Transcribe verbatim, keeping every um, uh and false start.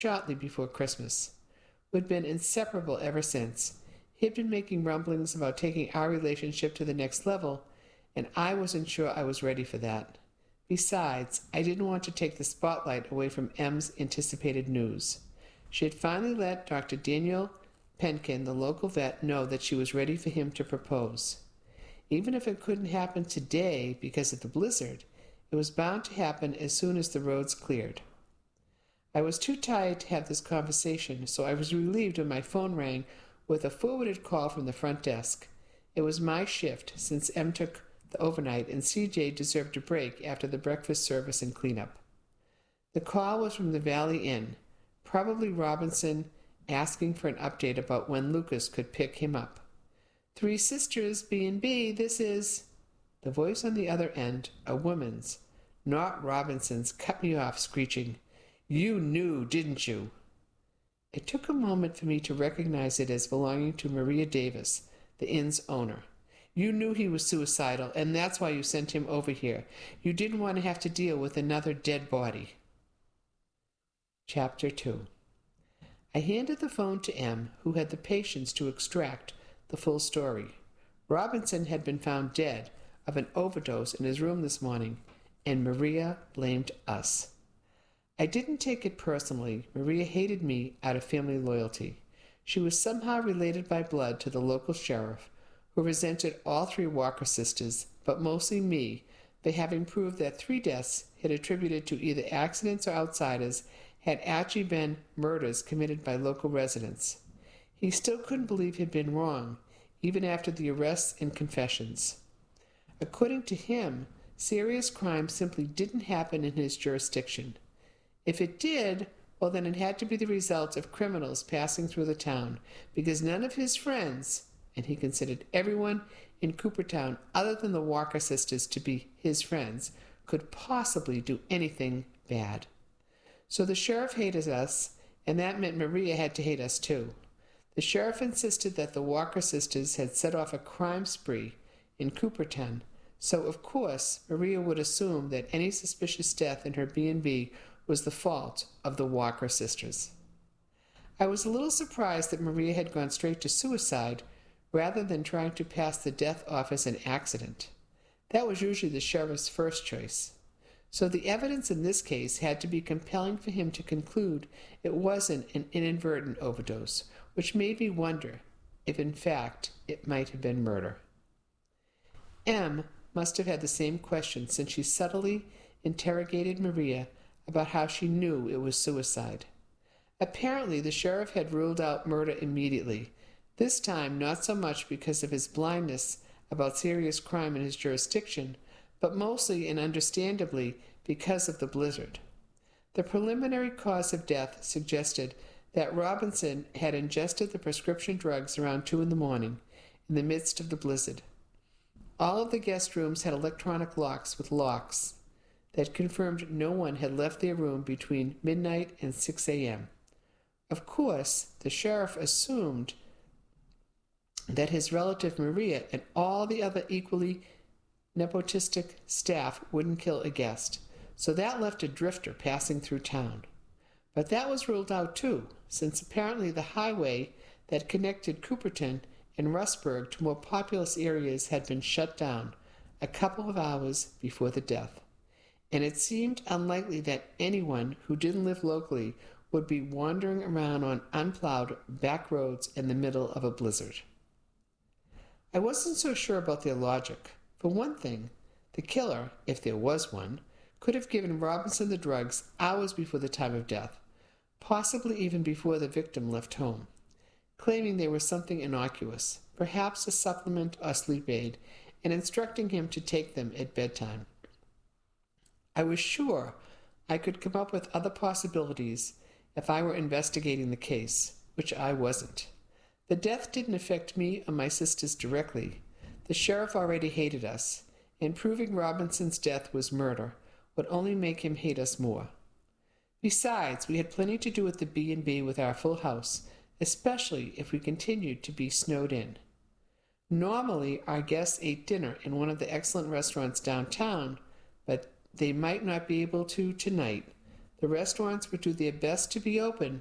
shortly before Christmas. We'd been inseparable ever since. He had been making rumblings about taking our relationship to the next level, and I wasn't sure I was ready for that. Besides, I didn't want to take the spotlight away from M's anticipated news. She had finally let Doctor Daniel Penkin, the local vet, know that she was ready for him to propose. Even if it couldn't happen today because of the blizzard, it was bound to happen as soon as the roads cleared. I was too tired to have this conversation, so I was relieved when my phone rang with a forwarded call from the front desk. It was my shift, since M took the overnight and C J deserved a break after the breakfast service and cleanup. The call was from the Valley Inn, probably Robinson asking for an update about when Lucas could pick him up. Three Sisters B and B, this is... The voice on the other end, a woman's, not Robinson's, cut me off, screeching, "You knew, didn't you?" It took a moment for me to recognize it as belonging to Maria Davis, the inn's owner. "You knew he was suicidal, and that's why you sent him over here. You didn't want to have to deal with another dead body." Chapter two. I handed the phone to M, who had the patience to extract the full story. Robinson had been found dead of an overdose in his room this morning, and Maria blamed us. I didn't take it personally. Maria hated me out of family loyalty. She was somehow related by blood to the local sheriff, who resented all three Walker sisters, but mostly me, for having proved that three deaths had attributed to either accidents or outsiders had actually been murders committed by local residents. He still couldn't believe he'd been wrong, even after the arrests and confessions. According to him, serious crime simply didn't happen in his jurisdiction. If it did, well, then it had to be the result of criminals passing through the town, because none of his friends, and he considered everyone in Coopertown other than the Walker sisters to be his friends, could possibly do anything bad. So the sheriff hated us, and that meant Maria had to hate us too. The sheriff insisted that the Walker sisters had set off a crime spree in Coopertown, so of course Maria would assume that any suspicious death in her B and B was the fault of the Walker sisters. I was a little surprised that Maria had gone straight to suicide rather than trying to pass the death off as an accident. That was usually the sheriff's first choice. So the evidence in this case had to be compelling for him to conclude it wasn't an inadvertent overdose, which made me wonder if in fact it might have been murder. M must have had the same question, since she subtly interrogated Maria about how she knew it was suicide. Apparently the sheriff had ruled out murder immediately, this time not so much because of his blindness about serious crime in his jurisdiction, but mostly and understandably because of the blizzard. The preliminary cause of death suggested that Robinson had ingested the prescription drugs around two in the morning, in the midst of the blizzard. All of the guest rooms had electronic locks with locks that confirmed no one had left their room between midnight and six a.m. Of course, the sheriff assumed that his relative Maria and all the other equally nepotistic staff wouldn't kill a guest, so that left a drifter passing through town. But that was ruled out too, since apparently the highway that connected Cooperton and Rustburg to more populous areas had been shut down a couple of hours before the death, and it seemed unlikely that anyone who didn't live locally would be wandering around on unplowed back roads in the middle of a blizzard. I wasn't so sure about their logic. For one thing, the killer, if there was one, could have given Robinson the drugs hours before the time of death, possibly even before the victim left home, claiming they were something innocuous, perhaps a supplement or sleep aid, and instructing him to take them at bedtime. I was sure I could come up with other possibilities if I were investigating the case, which I wasn't. The death didn't affect me or my sisters directly. The sheriff already hated us, and proving Robinson's death was murder would only make him hate us more. Besides, we had plenty to do at the B and B with our full house, especially if we continued to be snowed in. Normally, our guests ate dinner in one of the excellent restaurants downtown, but they might not be able to tonight. The restaurants would do their best to be open,